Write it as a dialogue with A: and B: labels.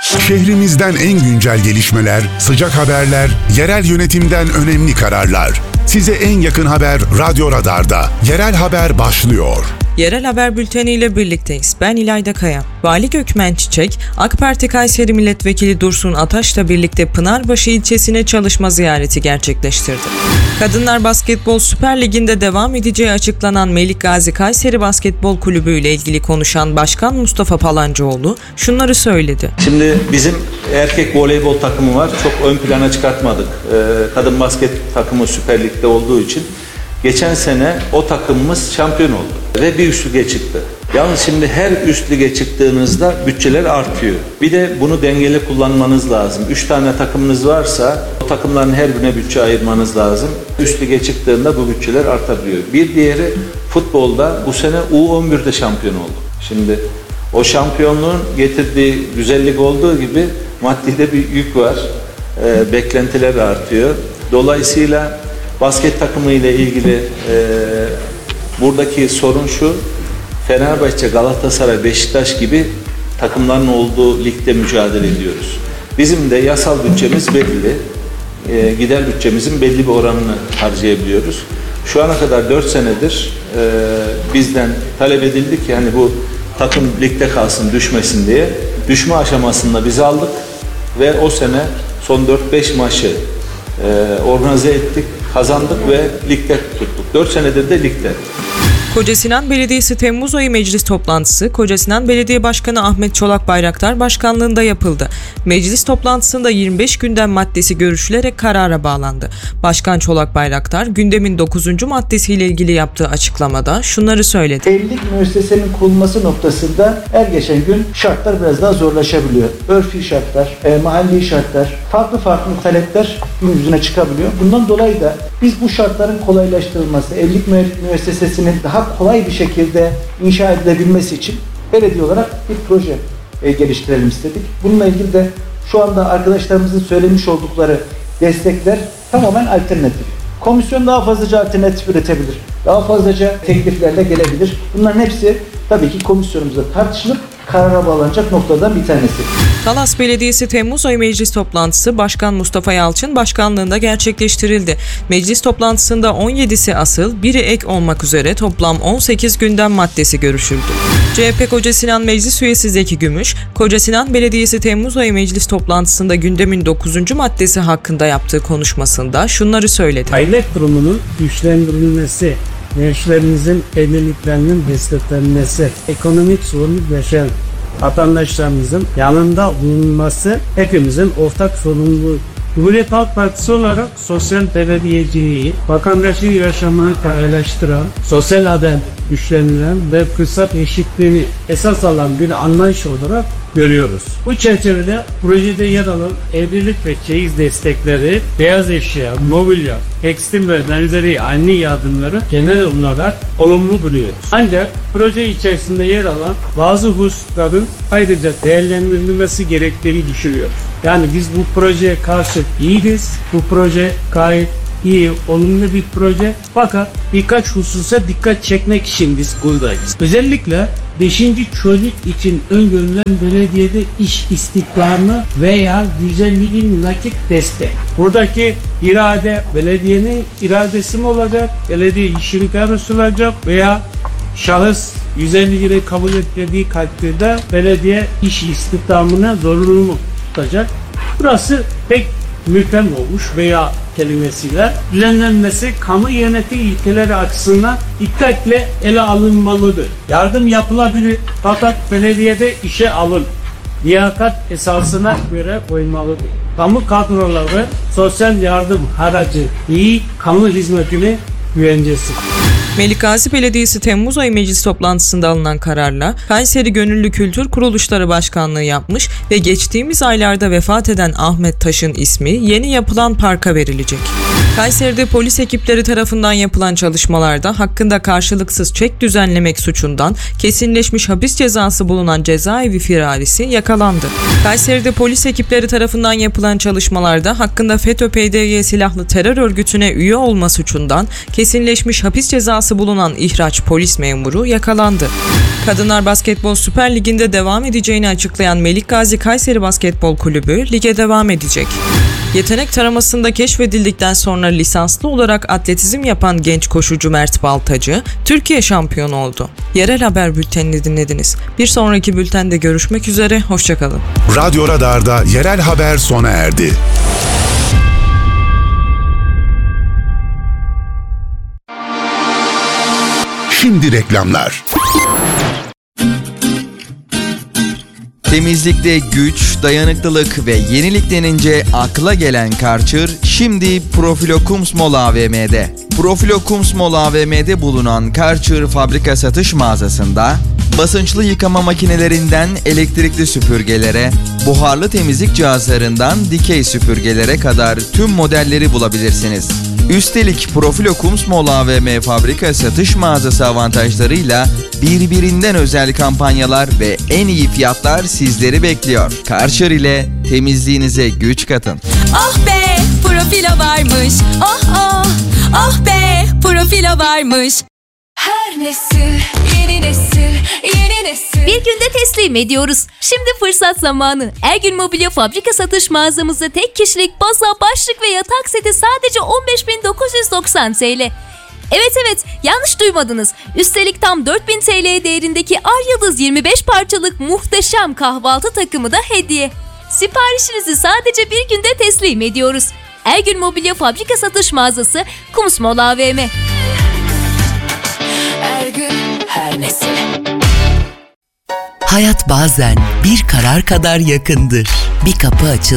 A: Şehrimizden en güncel gelişmeler, sıcak haberler, yerel yönetimden önemli kararlar. Size en yakın haber Radyo Radar'da. Yerel haber başlıyor.
B: Yerel haber bülteniyle birlikteyiz. Ben İlayda Kaya. Vali Gökmen Çiçek, AK Parti Kayseri Milletvekili Dursun Ataş'la birlikte Pınarbaşı ilçesine çalışma ziyareti gerçekleştirdi. Kadınlar Basketbol Süper Ligi'nde devam edeceği açıklanan Melik Gazi Kayseri Basketbol Kulübü ile ilgili konuşan Başkan Mustafa Palancıoğlu şunları söyledi.
C: Şimdi bizim erkek voleybol takımı var. Çok ön plana çıkartmadık. Kadın basket takımı Süper Lig'de olduğu için geçen sene o takımımız şampiyon oldu ve bir üst lige çıktı. Yalnız şimdi her üst lige çıktığınızda bütçeler artıyor. Bir de bunu dengeli kullanmanız lazım. 3 tane takımınız varsa o takımların her birine bütçe ayırmanız lazım. Üst lige çıktığında bu bütçeler artabiliyor. Bir diğeri futbolda bu sene U11'de şampiyon oldu. Şimdi o şampiyonluğun getirdiği güzellik olduğu gibi maddi de bir yük var. Beklentiler artıyor. Dolayısıyla basket takımı ile ilgili buradaki sorun şu: Fenerbahçe, Galatasaray, Beşiktaş gibi takımların olduğu ligde mücadele ediyoruz. Bizim de yasal bütçemiz belli. Gider bütçemizin belli bir oranını harcayabiliyoruz. Şu ana kadar 4 senedir bizden talep edildi ki hani bu takım ligde kalsın, düşmesin diye. Düşme aşamasında biz aldık ve o sene son 4-5 maçı organize ettik, kazandık ve ligde tuttuk. 4 senedir de ligde.
B: Kocasinan Belediyesi Temmuz ayı meclis toplantısı Kocasinan Belediye Başkanı Ahmet Çolak Bayraktar başkanlığında yapıldı. Meclis toplantısında 25 gündem maddesi görüşülerek karara bağlandı. Başkan Çolak Bayraktar gündemin 9. maddesiyle ilgili yaptığı açıklamada şunları söyledi.
D: Evlilik müessesenin kurulması noktasında her geçen gün şartlar biraz daha zorlaşabiliyor. Örfi şartlar, mahalli şartlar, farklı talepler gün yüzüne çıkabiliyor. Bundan dolayı da biz bu şartların kolaylaştırılması, evlilik müessesesinin daha kolay bir şekilde inşa edilebilmesi için belediye olarak bir proje geliştirelim istedik. Bununla ilgili de şu anda arkadaşlarımızın söylemiş oldukları destekler tamamen alternatif. Komisyon daha fazlaca alternatif üretebilir. Daha fazlaca tekliflerle gelebilir. Bunların hepsi tabii ki komisyonumuzda tartışılıp karara bağlanacak noktadan bir tanesi.
B: Talas Belediyesi Temmuz ayı meclis toplantısı Başkan Mustafa Yalçın başkanlığında gerçekleştirildi. Meclis toplantısında 17'si asıl, 1'i ek olmak üzere toplam 18 gündem maddesi görüşüldü. CHP Kocasinan Meclis Üyesi Zeki Gümüş, Kocasinan Belediyesi Temmuz ayı meclis toplantısında gündemin 9. maddesi hakkında yaptığı konuşmasında şunları söyledi.
E: Aile kurumunun güçlendirilmesi, gençlerimizin evliliklerinin desteklenmesi, ekonomik sorun yaşayan vatandaşlarımızın yanında bulunması hepimizin ortak sorumluluğu. Cumhuriyet Halk Partisi olarak sosyal belediyeciliği, vatandaşı yaşamını kolaylaştıran, sosyal adalet güçlendiren ve fırsat eşitliğini esas alan bir anlayış olarak görüyoruz. Bu çerçevede projede yer alan evlilik ve çeyiz destekleri, beyaz eşya, mobilya, tekstil ve benzeri anne yardımları genel olarak olumlu buluyoruz. Ancak proje içerisinde yer alan bazı hususların ayrıca değerlendirilmesi gerektiğini düşünüyoruz. Yani biz bu projeye karşı iyiyiz. Bu proje gayet iyi, olumlu bir proje. Fakat birkaç hususa dikkat çekmek için biz buradayız. Özellikle 5. çocuk için öngörülen belediyede iş istihdamı veya güzelliğin nakit destek. Buradaki irade belediyenin iradesi mi olacak? Belediye iş imkanı sunacak veya şahıs 150 lirayı kabul ettiği takdirde belediye iş istihdamına zorunlu mu tutacak? Burası pek mühkem olmuş veya kelimesiyle düzenlenmesi kamu yönetim ilkeleri açısından dikkatle ele alınmalıdır. Yardım yapılabilir fakat belediyede işe alın. Liyakat esasına göre koymalıdır. Kamu kadroları sosyal yardım haracı iyi kamu hizmetini güvencesi.
B: Melik Gazi Belediyesi Temmuz ayı meclis toplantısında alınan kararla Kayseri Gönüllü Kültür Kuruluşları Başkanlığı yapmış ve geçtiğimiz aylarda vefat eden Ahmet Taş'ın ismi yeni yapılan parka verilecek. Kayseri'de polis ekipleri tarafından yapılan çalışmalarda hakkında karşılıksız çek düzenlemek suçundan kesinleşmiş hapis cezası bulunan cezaevi firarisi yakalandı. Kayseri'de polis ekipleri tarafından yapılan çalışmalarda hakkında FETÖ-PDY silahlı terör örgütüne üye olma suçundan kesinleşmiş hapis cezası bulunan ihraç polis memuru yakalandı. Kadınlar Basketbol Süper Ligi'nde devam edeceğini açıklayan Melik Gazi Kayseri Basketbol Kulübü lige devam edecek. Yetenek taramasında keşfedildikten sonra lisanslı olarak atletizm yapan genç koşucu Mert Baltacı, Türkiye şampiyonu oldu. Yerel Haber Bülteni'ni dinlediniz. Bir sonraki bültende görüşmek üzere, hoşçakalın.
A: Radyo Radar'da yerel haber sona erdi. Şimdi reklamlar.
F: Temizlikte güç, dayanıklılık ve yenilik denince akla gelen Karcher şimdi Profilo Kumsmol AVM'de. Profilo Kumsmol AVM'de bulunan Karcher fabrika satış mağazasında basınçlı yıkama makinelerinden elektrikli süpürgelere, buharlı temizlik cihazlarından dikey süpürgelere kadar tüm modelleri bulabilirsiniz. Üstelik Profilo Kumsmol AVM fabrika satış mağazası avantajlarıyla birbirinden özel kampanyalar ve en iyi fiyatlar sizleri bekliyor. Karcher ile temizliğinize güç katın.
G: Oh be, Profilo varmış. Oh oh, oh be, Profilo varmış. Her nesil, yeni nesil, yeni nesil. Bir günde teslim ediyoruz. Şimdi fırsat zamanı. Ergün Mobilya fabrika satış mağazamızda tek kişilik baza, başlık ve yatak seti sadece 15.990 TL. Evet, yanlış duymadınız. Üstelik tam 4.000 TL değerindeki Ar Yıldız 25 parçalık muhteşem kahvaltı takımı da hediye. Siparişinizi sadece bir günde teslim ediyoruz. Ergün Mobilya fabrika satış mağazası Kumsmol AVM. Ergün, her nesil.
H: Hayat bazen bir karar kadar yakındır. Bir kapı açılır.